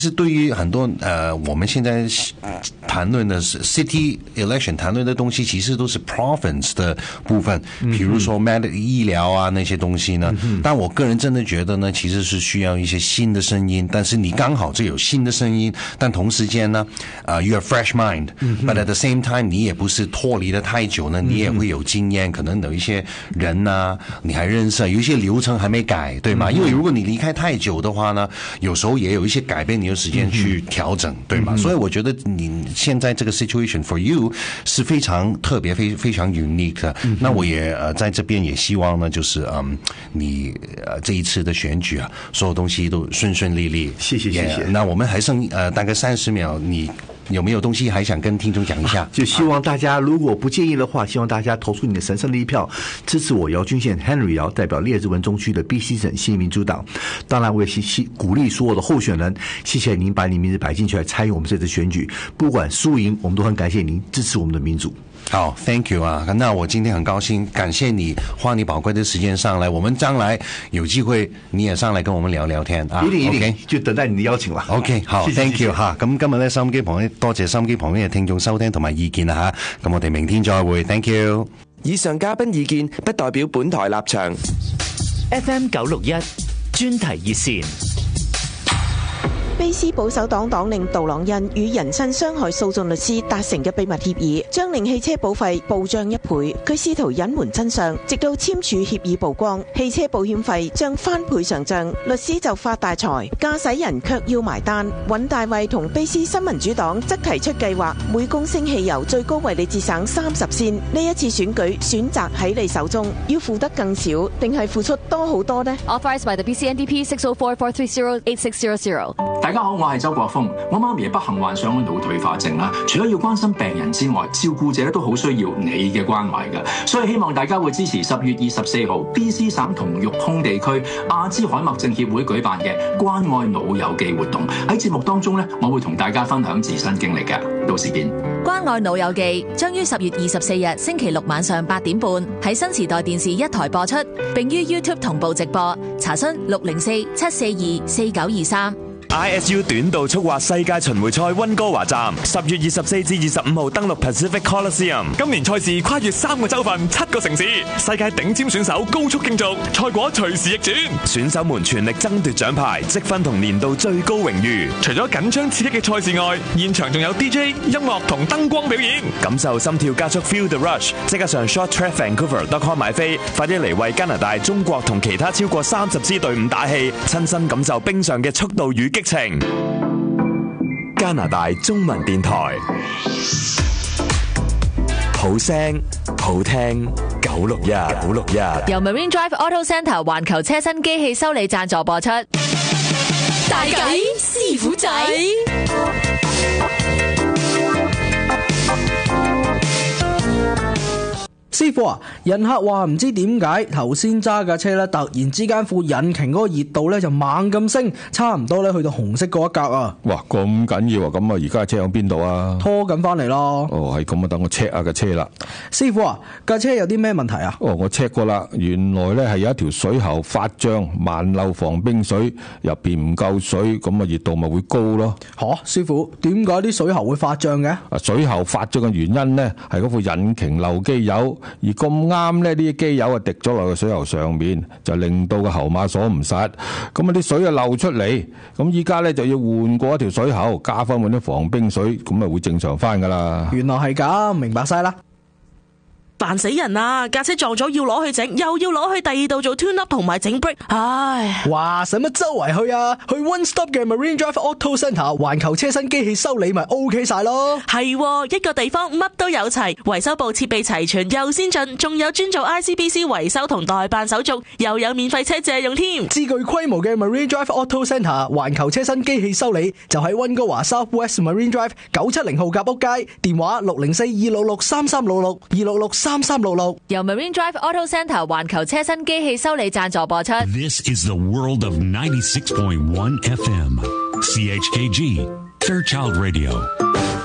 是对于很多我们现在谈论的是 city election 谈论的东西，其实都是 province 的部分，比如说医疗啊那些东西呢。但我个人真的觉得呢，其实是需要一些新的声音。但是你刚好就有新的声音，但同时间呢you have fresh mind，but at the same time 你也不是脱离的太久呢，你也会有经验，可能有一些人啊你还认识，有一些流程还没改，对吗？因为如果你离开太久的话呢，有时候也有一些改变，你有时间去调整，对吗？所以我觉得你现在这个 situation for you 是非常特别，非常 unique 的。那我也在这边也希望呢，就是你这一次的选举啊，所有东西都顺顺利利。 谢谢。 那我们还剩大概30秒，你有没有东西还想跟听众讲一下？ 就希望大家如果不介意的话，希望大家投出你的神圣的一票，支持我姚君宪 Henry 姚代表列治文中区的 BC 省新民主党。当然我也鼓励所有的候选人，谢谢您把你名字摆进去来参与我们这次选举，不管输赢我们都很感谢您支持我们的民主。 好 ，Thank you 啊！那我今天很高兴，感谢你花你寶貴的時間上來。我們將來有機會你也上來跟我們聊聊天啊！ 一定， okay? 就等待你的邀請啦。 OK， 好 ，Thank you 嚇。咁今日咧，收音機旁邊多謝收音機旁邊嘅聽眾收聽同埋意見啊嚇。咁我哋明天再會 ，Thank you。 以上嘉賓意見不代表本台立場。 FM 961專題熱線。 卑斯保守黨黨領杜朗恩與人身傷害訴訟律師達成嘅秘密協議，將令汽車保費暴漲1倍。佢試圖隱瞞真相，直到簽署協議曝光，汽車保險費將翻倍上漲，律師就發大財，駕駛人卻要埋單。尹大衛同卑斯新民主黨則提出計劃，每公升汽油最高為你節省30仙。呢一次選舉選擇喺你手中，要付得更少，定係付出多好多呢？ Authorized by the BC-NDP 604-430-8600。 大家好，我係周國峰。我媽咪不幸患上腦退化症啦，除咗要關心病人之外，照顧者都好需要你嘅關懷㗎。所以希望大家會支持10月24號 BC 省同育空地區亞茲海默症協會舉辦嘅關愛老友記活動。喺節目當中呢，我會同大家分享自身經歷嘅。到時見。 關愛老友記將於10月24日星期六晚上8點半喺新時代電視1台播出，並於 YouTube 同步直播。查詢604-742-4923。 ISU 短道速滑世界巡迴賽溫哥華站10月24至25號登陸 Pacific Coliseum。今年賽事跨越3個州份、7個城市，世界頂尖選手高速競逐，賽果隨時逆轉，選手們全力爭奪獎牌、積分同年度最高榮譽。除咗緊張刺激嘅賽事外，現場仲有 DJ、音樂同燈光表演，感受心跳加速 Feel the Rush。即刻上 shorttrackvancouver.com 買飛，快啲嚟為加拿大、中國同其他超過30支隊伍打氣，親身感受冰上嘅速度與激情。加拿大中文電台，好聲好聽961， 由 Marine Drive Auto Centre 環球車身機器修理贊助播出。 大計師傅仔。 師傅啊，人客話唔知點解頭先揸架車咧，突然之間副引擎嗰個熱度咧就猛咁升，差唔多咧去到紅色嗰一格啊！ 哇，咁緊要啊！咁啊，而家車喺邊度啊？ 拖緊翻嚟咯。 哦，係咁啊，等我 check 下架車啦。 師傅啊，架車有啲咩問題啊？ 哦，我 check 過啦，原來咧係有一條水喉發脹，慢漏防冰水，入邊唔夠水，咁啊熱度咪會高咯。 吓，師傅，點解啲水喉會發脹嘅？ 水喉發脹嘅原因咧係嗰副引擎漏機油。而咁啱呢啲機油啊滴咗落個水喉上面，就令到個喉馬鎖唔實，咁啊啲水啊漏出嚟，咁依家咧就要換過一條水喉，加翻啲防冰水，咁啊會正常翻噶啦。 原來係咁，明白晒啦。 煩死人啊！架車撞咗要攞去整，又要攞去第二度做 tune up 同埋整 brake， 唉！ 哇，使乜周圍去啊？去 One Stop 嘅 Marine Drive Auto Centre 環球車身機器修理咪 OK 晒咯。 係喎，一個地方乜都有齊，維修部設備齊全又先進，仲有專做 ICBC 維修同代辦手續，又有免費車借用添。 至具規模嘅 Marine Drive Auto Centre 環球車身機器修理就喺溫哥華 South West Marine Drive 970號夾屋街，電話604-266-3366 266-3366， 由 Marine Drive Auto Centre 環球車身機器修理贊助播出。 This is the world of 96.1 FM CHKG Fairchild Radio。